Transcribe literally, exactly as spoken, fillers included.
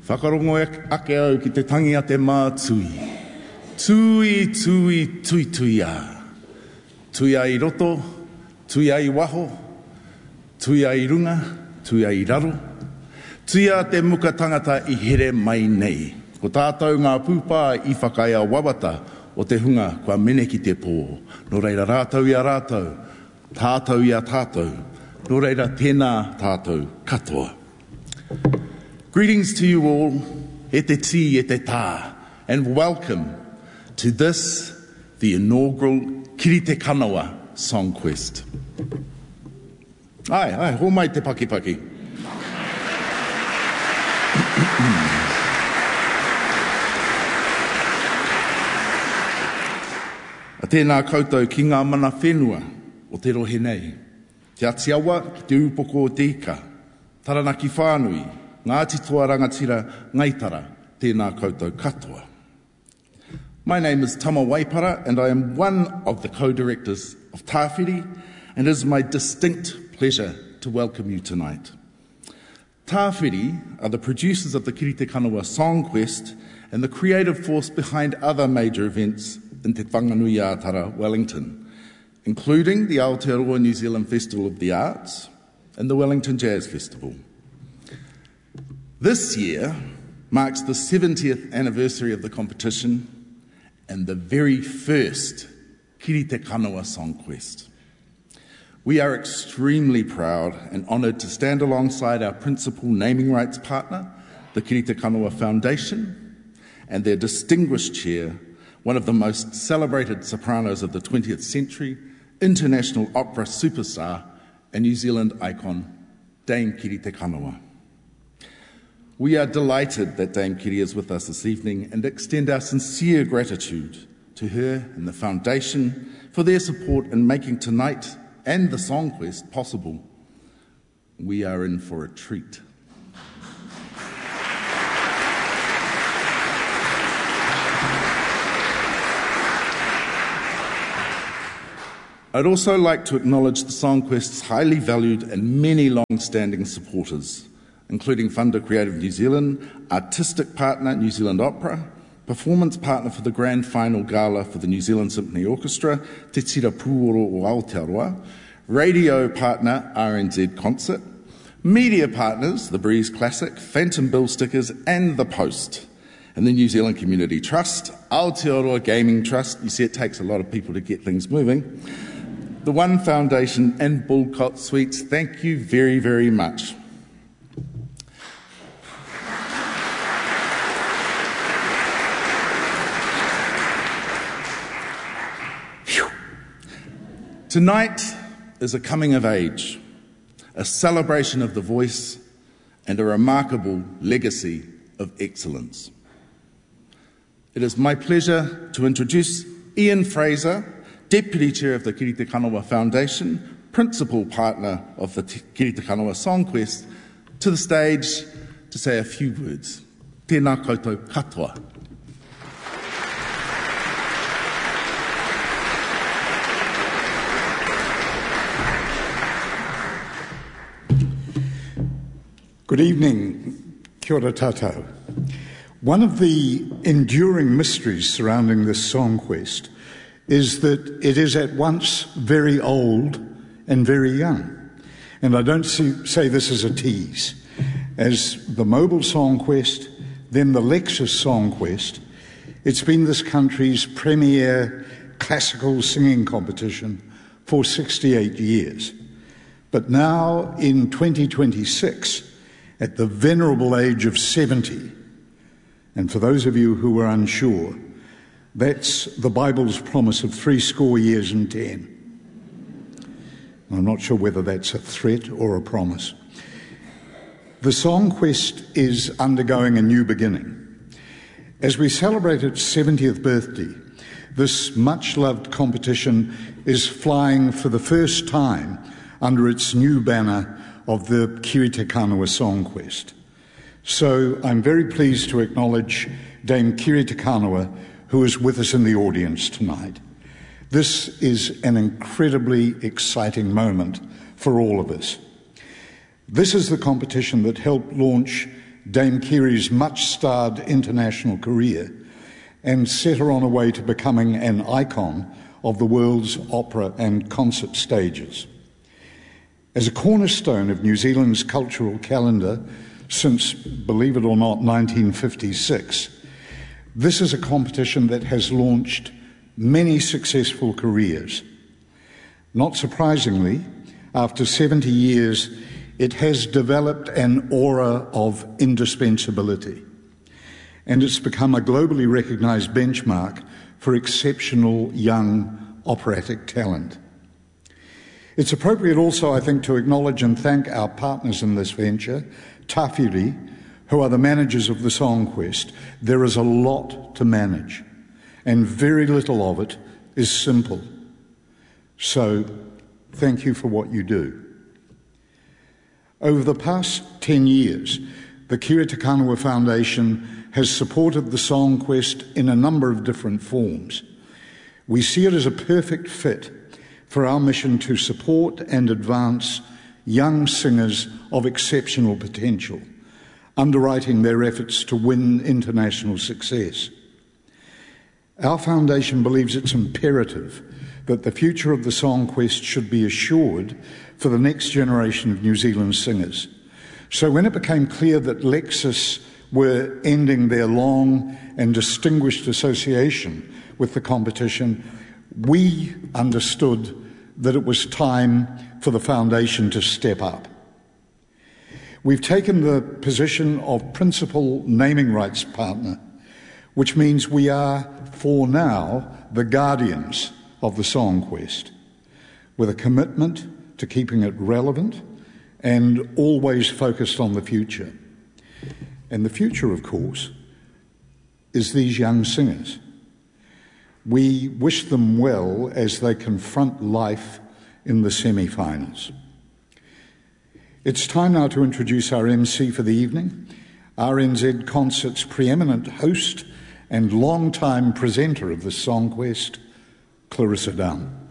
Whakarongo ake au ki te tangi a te mātui. Tui, tui, tui, tui a. Tui a I roto, tui a I waho, tui a I runga, tui a I raro. Tui a te muka tangata I here mai nei. Ko tātou ngā pūpā I whakai a wawata o te hunga kua mene ki te pō. No reira rātou I a rātou, tātou I a tātou. No reira tēnā tātou katoa. Greetings to you all, e te ti, e te tā, and welcome to this, the inaugural Kirite Kanawa Song Quest. Ai, ai, ho mai te paki paki. A tēnā koutou ki ngā mana whenua o te rohe nei. Te atiawa ki te upoko o tika, taranaki whānui, Ngāti toa rangatira ngaitara, tēnā koutou katoa. My name is Tama Waipara, and I am one of the co-directors of Tāwhiri, and it is my distinct pleasure to welcome you tonight. Tāwhiri are the producers of the Kirite Kanawa Song Quest and the creative force behind other major events in Te Whanganui-a-Tara, Wellington, including the Aotearoa New Zealand Festival of the Arts and the Wellington Jazz Festival. This year marks the seventieth anniversary of the competition and the very first Kirite Kanawa Song Quest. We are extremely proud and honoured to stand alongside our principal naming rights partner, the Kirite Kanawa Foundation, and their distinguished chair, one of the most celebrated sopranos of the twentieth century, international opera superstar and New Zealand icon, Dame Kirite Kanawa. We are delighted that Dame Kiri is with us this evening and extend our sincere gratitude to her and the Foundation for their support in making tonight and the Song Quest possible. We are in for a treat. I'd also like to acknowledge the Song Quest's highly valued and many long-standing supporters, including Funder Creative New Zealand, artistic partner New Zealand Opera, performance partner for the grand final gala for the New Zealand Symphony Orchestra, Te Tira Pūoro o Aotearoa, radio partner R N Z Concert, media partners The Breeze Classic, Phantom Bill Stickers and The Post, and the New Zealand Community Trust, Aotearoa Gaming Trust. You see, it takes a lot of people to get things moving. The One Foundation and Bullcott Suites, thank you very, very much. Tonight is a coming of age, a celebration of the voice, and a remarkable legacy of excellence. It is my pleasure to introduce Ian Fraser, Deputy Chair of the Kirite Kanawa Foundation, Principal Partner of the Kirite Kanawa Song Quest, to the stage to say a few words. Tēnā koutou katoa. Good evening, kia ora tātou. One of the enduring mysteries surrounding this Song Quest is that it is at once very old and very young. And I don't see, say this as a tease. As the Mobile Song Quest, then the Lexus Song Quest, it's been this country's premier classical singing competition for sixty-eight years. But now, in twenty twenty-six, at the venerable age of seventy, and for those of you who are unsure, that's the Bible's promise of three score years and ten. I'm not sure whether that's a threat or a promise. The Song Quest is undergoing a new beginning. As we celebrate its seventieth birthday, this much-loved competition is flying for the first time under its new banner of the Kirite Kanawa Song Quest. So I'm very pleased to acknowledge Dame Kirite Kanawa, who is with us in the audience tonight. This is an incredibly exciting moment for all of us. This is the competition that helped launch Dame Kiri's much-starred international career and set her on her way to becoming an icon of the world's opera and concert stages. As a cornerstone of New Zealand's cultural calendar since, believe it or not, nineteen fifty-six, this is a competition that has launched many successful careers. Not surprisingly, after seventy years, it has developed an aura of indispensability, and it's become a globally recognised benchmark for exceptional young operatic talent. It's appropriate also, I think, to acknowledge and thank our partners in this venture, Tawhiri, who are the managers of the Songquest. There is a lot to manage, and very little of it is simple. So, thank you for what you do. Over the past ten years, the Kiri Te Kanawa Foundation has supported the Songquest in a number of different forms. We see it as a perfect fit for our mission to support and advance young singers of exceptional potential, underwriting their efforts to win international success. Our foundation believes it's imperative that the future of the Songquest should be assured for the next generation of New Zealand singers. So when it became clear that Lexis were ending their long and distinguished association with the competition, we understood that it was time for the foundation to step up. We've taken the position of principal naming rights partner, which means we are, for now, the guardians of the Songquest, with a commitment to keeping it relevant and always focused on the future. And the future, of course, is these young singers. We wish them well as they confront life in the semi-finals. It's time now to introduce our M C for the evening, R N Z Concert's preeminent host and long-time presenter of the Songquest, Clarissa Dunn.